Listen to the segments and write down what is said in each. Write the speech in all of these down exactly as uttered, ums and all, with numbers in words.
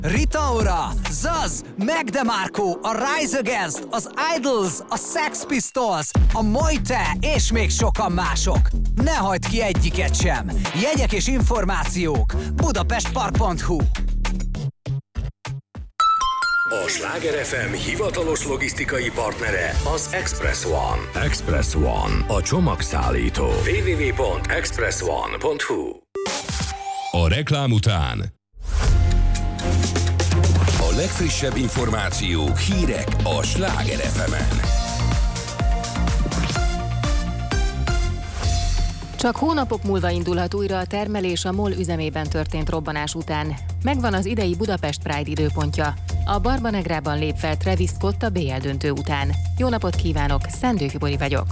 Rita Ora, Zaz, Mac DeMarco, a Rise Against, az Idols, a Sex Pistols, a Mojte és még sokan mások. Ne hagyd ki egyiket sem. Jegyek és információk budapestpark pont hu. A Sláger ef em hivatalos logisztikai partnere az Express One. Express One, a csomagszállító. double-u double-u double-u pont express one pont hu. A reklám után a legfrissebb információk, hírek a Sláger ef emen. Csak hónapok múlva indulhat újra a termelés a MOL üzemében történt robbanás után. Megvan az idei Budapest Pride időpontja. A Barbanegrában lép fel Travis Scott a bé el döntő után. Jó napot kívánok, Szendőfi Bori vagyok.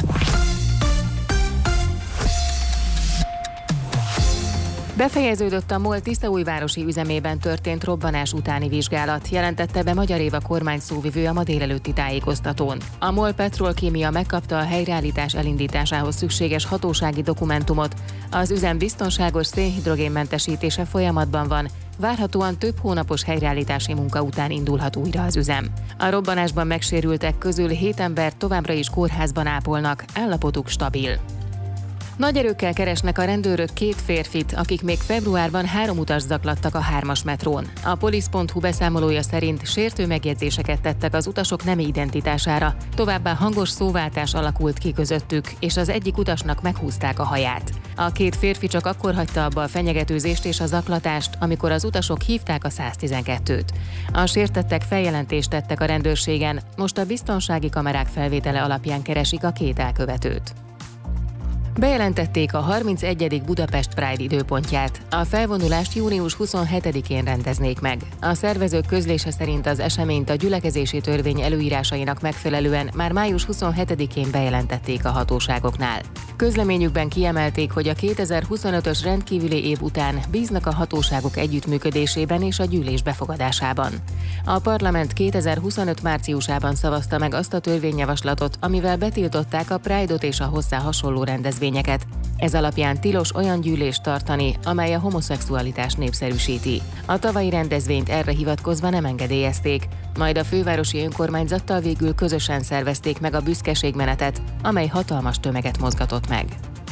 Befejeződött a MOL tiszaújvárosi üzemében történt robbanás utáni vizsgálat, jelentette be Magyar Éva kormány szóvivő a ma délelőtti tájékoztatón. A MOL Petrolkémia megkapta a helyreállítás elindításához szükséges hatósági dokumentumot. Az üzem biztonságos szénhidrogénmentesítése folyamatban van, várhatóan több hónapos helyreállítási munka után indulhat újra az üzem. A robbanásban megsérültek közül hét ember továbbra is kórházban ápolnak, állapotuk stabil. Nagy erőkkel keresnek a rendőrök két férfit, akik még februárban három utast zaklattak a hármas metrón. A polisz pont hu beszámolója szerint sértő megjegyzéseket tettek az utasok nemi identitására, továbbá hangos szóváltás alakult ki közöttük, és az egyik utasnak meghúzták a haját. A két férfi csak akkor hagyta abba a fenyegetőzést és a zaklatást, amikor az utasok hívták a száztizenkettőt. A sértettek feljelentést tettek a rendőrségen, most a biztonsági kamerák felvétele alapján keresik a két elkövetőt. Bejelentették a harmincegyedik Budapest Pride időpontját. A felvonulást június huszonhetedikén rendeznék meg. A szervezők közlése szerint az eseményt a gyülekezési törvény előírásainak megfelelően már május huszonhetedikén bejelentették a hatóságoknál. Közleményükben kiemelték, hogy a kétezer-huszonötös rendkívüli év után bíznak a hatóságok együttműködésében és a gyűlés befogadásában. A parlament kétezer-huszonöt márciusában szavazta meg azt a törvényjavaslatot, amivel betiltották a Pride-ot és a hozzá hasonló rendezvényeket. Ez alapján tilos olyan gyűlést tartani, amely a homoszexualitást népszerűsíti. A tavalyi rendezvényt erre hivatkozva nem engedélyezték, majd a fővárosi önkormányzattal végül közösen szervezték meg a büszkeségmenetet, amely hatalmas tömeget mozgatott meg.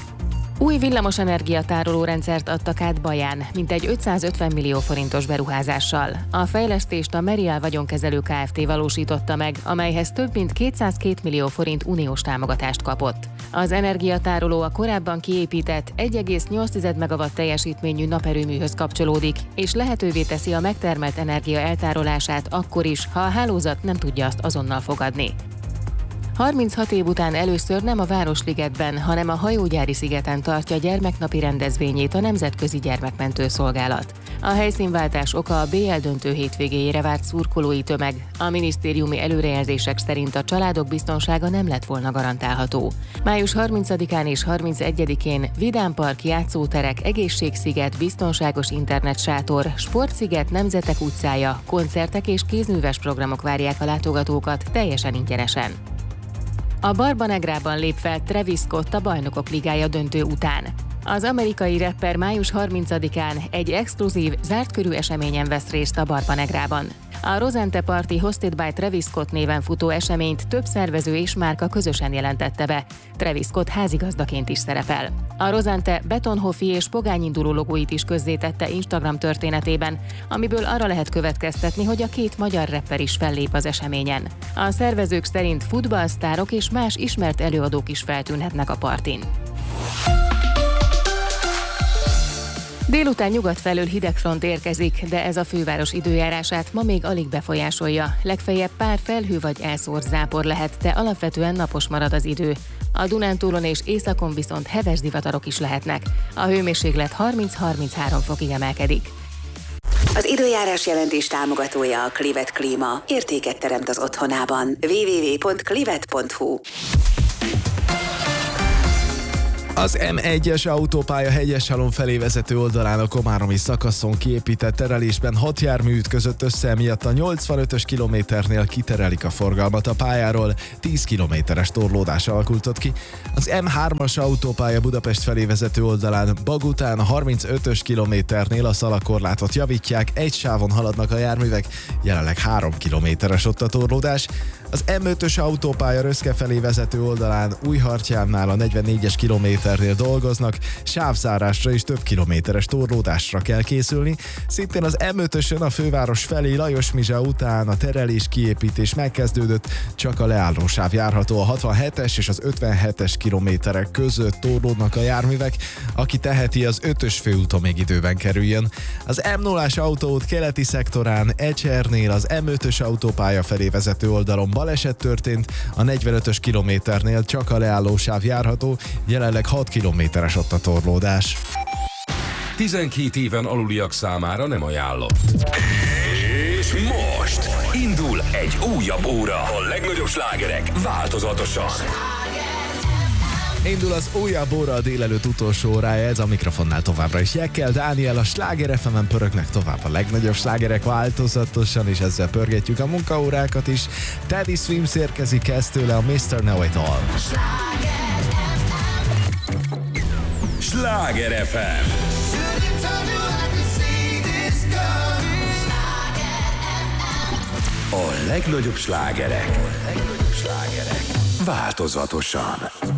Új villamosenergia tárolórendszert adtak át Baján, mintegy ötszázötven millió forintos beruházással. A fejlesztést a Merial vagyonkezelő Kft. Valósította meg, amelyhez több mint kétszázkettő millió forint uniós támogatást kapott. Az energiatároló a korábban kiépített egy egész nyolc megawatt teljesítményű naperőműhöz kapcsolódik, és lehetővé teszi a megtermelt energia eltárolását akkor is, ha a hálózat nem tudja azt azonnal fogadni. harminchat év után először nem a Városligetben, hanem a Hajógyári szigeten tartja gyermeknapi rendezvényét a Nemzetközi Gyermekmentő Szolgálat. A helyszínváltás oka a bé el döntő hétvégéjére várt szurkolói tömeg. A minisztériumi előrejelzések szerint a családok biztonsága nem lett volna garantálható. május harmincadikán és harmincegyedikén vidámpark, játszóterek, egészségsziget, biztonságos internetsátor, sportsziget, Nemzetek utcája, koncertek és kézműves programok várják a látogatókat teljesen ingyenesen. A Barbanegrában lép fel Travis Scott a Bajnokok Ligája döntő után. Az amerikai rapper május harmincadikán egy exkluzív, zártkörű eseményen vesz részt a Barbanegrában. A Rosente Party Hosted by Travis Scott néven futó eseményt több szervező és márka közösen jelentette be. Travis Scott házigazdaként is szerepel. A Rosente Betonhoffi és pogányinduló logóit is közzétette Instagram történetében, amiből arra lehet következtetni, hogy a két magyar rapper is fellép az eseményen. A szervezők szerint futballsztárok és más ismert előadók is feltűnhetnek a partin. Délután nyugat felől hideg front érkezik, de ez a főváros időjárását ma még alig befolyásolja. Legfeljebb pár felhő vagy elszórt zápor lehet, de alapvetően napos marad az idő. A Dunántúlon és északon viszont heves zivatarok is lehetnek. A hőmérséklet harminc-harminchárom fokig emelkedik. Az időjárás jelentés támogatója a Clivet Klíma. Értéket teremt az otthonában. double-u double-u double-u pont clivet pont hu. Az em egyes autópálya Hegyeshalom felé vezető oldalán a komáromi szakaszon kiépített terelésben hat jármű ütközött össze, emiatt a nyolcvanötös kilométernél kiterelik a forgalmat a pályáról, tíz kilométeres torlódás alakult ott ki. Az em hármas autópálya Budapest felé vezető oldalán Bag után a harmincötös kilométernél a szalagkorlátot javítják, egy sávon haladnak a járművek, jelenleg három kilométeres ott a torlódás. Az em ötös autópálya Röszke felé vezető oldalán Újhartyánnál a negyvennégyes kilométernél dolgoznak, sávzárásra és több kilométeres torlódásra kell készülni. Szintén az em ötösön a főváros felé Lajos-Mizsa után a terelés kiépítés megkezdődött, csak a leállósáv járható, a hatvanhetes és az ötvenhetes kilométerek között torlódnak a járművek, aki teheti, az ötös főúton még időben kerüljön. Az em nullás autóút keleti szektorán Ecsernél az em ötös autópálya felé vezető oldalon baleset történt, a negyvenötös kilométernél csak a leállósáv járható, jelenleg hat kilométeres ott a torlódás. tizenkét éven aluliak számára nem ajánlott. És most indul egy újabb óra. A legnagyobb slágerek változatosan. Indul az újabb óra, a délelőtt utolsó órája, ez a mikrofonnál továbbra is Jekkel Dániel, a Sláger ef emen pörögnek tovább a legnagyobb slágerek változatosan, és ezzel pörgetjük a munkaórákat is. Teddy Swims érkezik, ez tőle a miszter Know It All. Sláger ef em. A legnagyobb slágerek. A legnagyobb slágerek változatosan.